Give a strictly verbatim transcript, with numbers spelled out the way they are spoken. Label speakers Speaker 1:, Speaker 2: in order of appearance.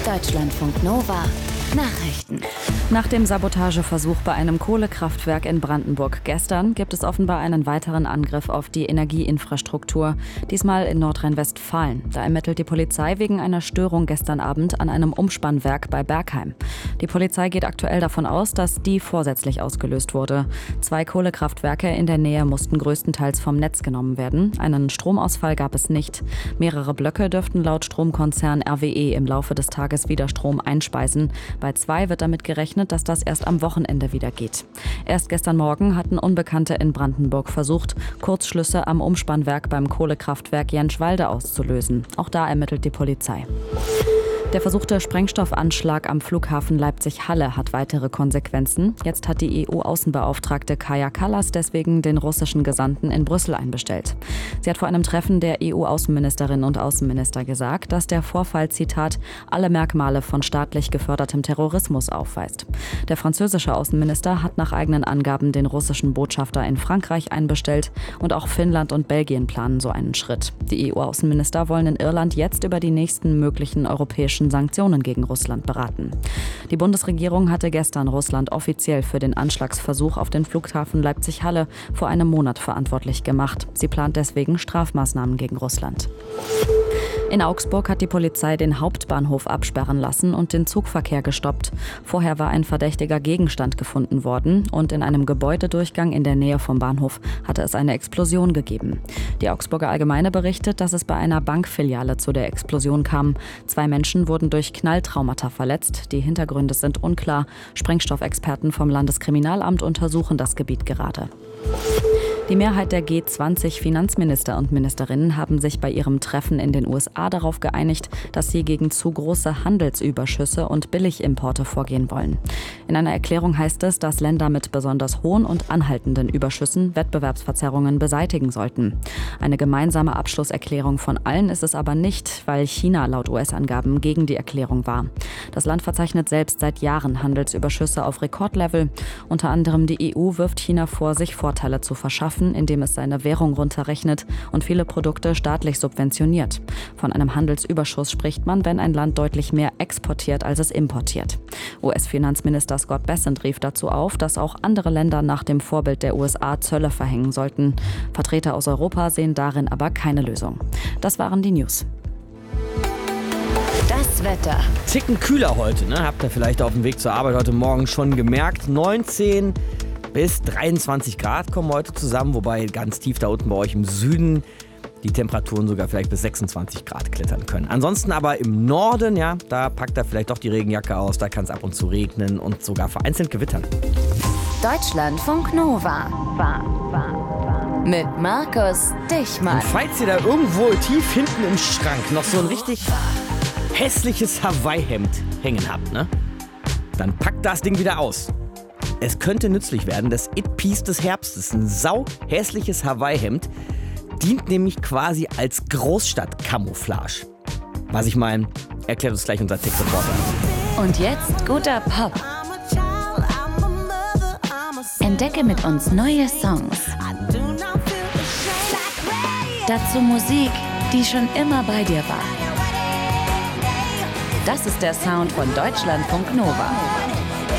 Speaker 1: Deutschlandfunk Nova Nachrichten.
Speaker 2: Nach dem Sabotageversuch bei einem Kohlekraftwerk in Brandenburg gestern gibt es offenbar einen weiteren Angriff auf die Energieinfrastruktur, diesmal in Nordrhein-Westfalen. Da ermittelt die Polizei wegen einer Störung gestern Abend an einem Umspannwerk bei Bergheim. Die Polizei geht aktuell davon aus, dass die vorsätzlich ausgelöst wurde. Zwei Kohlekraftwerke in der Nähe mussten größtenteils vom Netz genommen werden. Einen Stromausfall gab es nicht. Mehrere Blöcke dürften laut Stromkonzern R W E im Laufe des Tages wieder Strom einspeisen. Bei zwei wird damit gerechnet, dass das erst am Wochenende wieder geht. Erst gestern Morgen hatten Unbekannte in Brandenburg versucht, Kurzschlüsse am Umspannwerk beim Kohlekraftwerk Jentschwalde auszulösen. Auch da ermittelt die Polizei. Der versuchte Sprengstoffanschlag am Flughafen Leipzig-Halle hat weitere Konsequenzen. Jetzt hat die E U-Außenbeauftragte Kaja Kallas deswegen den russischen Gesandten in Brüssel einbestellt. Sie hat vor einem Treffen der E U-Außenministerinnen und Außenminister gesagt, dass der Vorfall, Zitat, alle Merkmale von staatlich gefördertem Terrorismus aufweist. Der französische Außenminister hat nach eigenen Angaben den russischen Botschafter in Frankreich einbestellt und auch Finnland und Belgien planen so einen Schritt. Die E U-Außenminister wollen in Irland jetzt über die nächsten möglichen europäischen Sanktionen gegen Russland beraten. Die Bundesregierung hatte gestern Russland offiziell für den Anschlagsversuch auf den Flughafen Leipzig-Halle vor einem Monat verantwortlich gemacht. Sie plant deswegen Strafmaßnahmen gegen Russland. In Augsburg hat die Polizei den Hauptbahnhof absperren lassen und den Zugverkehr gestoppt. Vorher war ein verdächtiger Gegenstand gefunden worden und in einem Gebäudedurchgang in der Nähe vom Bahnhof hatte es eine Explosion gegeben. Die Augsburger Allgemeine berichtet, dass es bei einer Bankfiliale zu der Explosion kam. Zwei Menschen wurden durch Knalltraumata verletzt. Die Hintergründe sind unklar. Sprengstoffexperten vom Landeskriminalamt untersuchen das Gebiet gerade. Die Mehrheit der G zwanzig Finanzminister und Ministerinnen haben sich bei ihrem Treffen in den U S A darauf geeinigt, dass sie gegen zu große Handelsüberschüsse und Billigimporte vorgehen wollen. In einer Erklärung heißt es, dass Länder mit besonders hohen und anhaltenden Überschüssen Wettbewerbsverzerrungen beseitigen sollten. Eine gemeinsame Abschlusserklärung von allen ist es aber nicht, weil China laut U S-Angaben gegen die Erklärung war. Das Land verzeichnet selbst seit Jahren Handelsüberschüsse auf Rekordlevel. Unter anderem die E U wirft China vor, sich Vorteile zu verschaffen, indem es seine Währung runterrechnet und viele Produkte staatlich subventioniert. Von einem Handelsüberschuss spricht man, wenn ein Land deutlich mehr exportiert, als es importiert. U S-Finanzminister Scott Bessent rief dazu auf, dass auch andere Länder nach dem Vorbild der U S A Zölle verhängen sollten. Vertreter aus Europa sehen darin aber keine Lösung. Das waren die News.
Speaker 1: Das Wetter.
Speaker 3: Ticken kühler heute, ne? Habt ihr vielleicht auf dem Weg zur Arbeit heute Morgen schon gemerkt. neunzehn bis dreiundzwanzig Grad kommen heute zusammen, wobei ganz tief da unten bei euch im Süden die Temperaturen sogar vielleicht bis sechsundzwanzig Grad klettern können. Ansonsten aber im Norden, ja, da packt er vielleicht doch die Regenjacke aus, da kann es ab und zu regnen und sogar vereinzelt gewittern.
Speaker 1: Deutschlandfunk Nova. Mit Markus Dichmann.
Speaker 3: Und falls ihr da irgendwo tief hinten im Schrank noch so ein richtig hässliches Hawaii-Hemd hängen habt, ne? Dann packt das Ding wieder aus. Es könnte nützlich werden, das It-Piece des Herbstes, ein sau hässliches Hawaii-Hemd, dient nämlich quasi als Großstadt-Camouflage. Was ich meine, erklärt uns gleich unser Tech-Reporter.
Speaker 1: Und jetzt guter Pop. Entdecke mit uns neue Songs. Dazu Musik, die schon immer bei dir war. Das ist der Sound von Deutschlandfunk Nova.